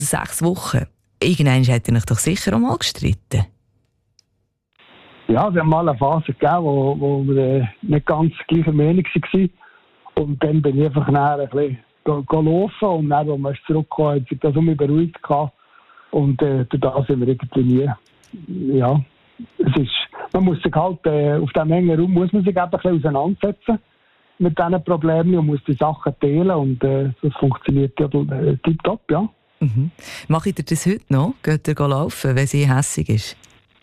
6 Wochen. Irgendwann hat er euch doch sicher auch mal gestritten. Ja, wir haben mal eine Phase gegeben, wo wir nicht ganz gleicher Meinung waren. Und dann bin ich einfach ein bisschen laufen und dann, als wir zurückgekommen hat sich das um mich beruhigt gehabt. Und durch das sind wir irgendwie nie. Ja, man muss sich halt auf diesem engen Raum muss man sich ein bisschen auseinandersetzen mit diesen Problemen und muss die Sachen teilen und das funktioniert ja tipptopp, ja. Mhm. Macht ihr das heute noch? Geht ihr laufen, wenn sie hässig ist?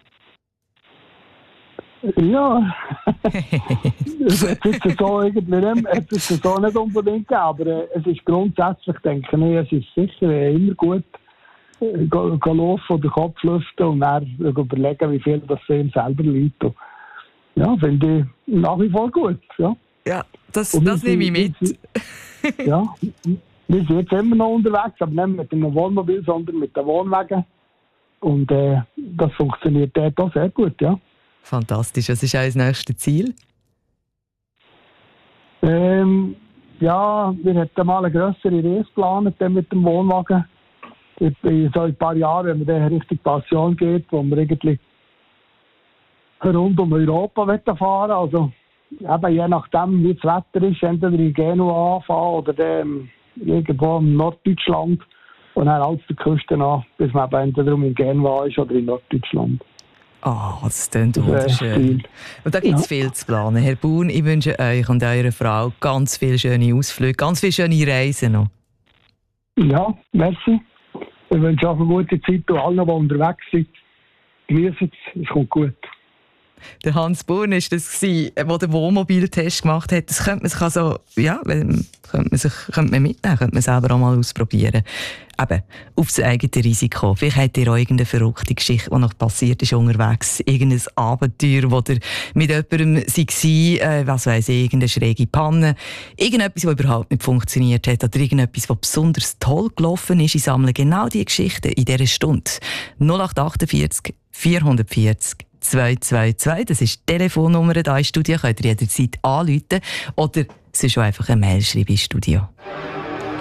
Ja, es ist so nicht unbedingt gegeben, aber es ist grundsätzlich, denke ich, es ist sicher immer gut, laufen oder Kopf lüften und dann überlegen, wie viel das für ihn selber liegt. Und ja, finde ich nach wie vor gut. Ja, ja das nehme ich mit. Ja, wir sind jetzt immer noch unterwegs, aber nicht mit einem Wohnmobil, sondern mit den Wohnwagen. Und das funktioniert dort auch sehr gut, ja. Fantastisch. Was ist euer nächstes Ziel? Ja, wir hatten mal eine grössere Reise geplant mit dem Wohnwagen. In so ein paar Jahren, wenn man dann Richtung Passion geht, wo wir irgendwie rund um Europa fahren. Also eben je nachdem, wie das Wetter ist, entweder in Genua anfahren oder dann irgendwo in Norddeutschland und dann alles der Küste nach, bis man eben entweder in Genua ist oder in Norddeutschland. Das klingt wunderschön. Und da gibt es viel zu planen. Herr Buhn, ich wünsche euch und eurer Frau ganz viele schöne Ausflüge, ganz viele schöne Reisen noch. Ja, merci. Ich wünsche auch eine gute Zeit und allen, die unterwegs sind. Genießen es, es kommt gut. Der Hans Buhn war das, der den Wohnmobiltest gemacht hat. Das könnte man sich also, ja, könnte man mitnehmen, könnte man selber auch mal ausprobieren. Eben, auf das eigene Risiko. Vielleicht habt ihr auch irgendeine verrückte Geschichte, die noch passiert ist unterwegs. Irgendein Abenteuer, wo ihr mit jemandem war, was weiss ich, irgendeine schräge Panne. Irgendetwas, das überhaupt nicht funktioniert hat. Oder irgendetwas, das besonders toll gelaufen ist. Ich sammle genau diese Geschichten in dieser Stunde. 0848 440 222, das ist die Telefonnummer hier im Studio. Könnt ihr jederzeit anrufen oder sonst auch einfach eine Mail schreiben ins Studio.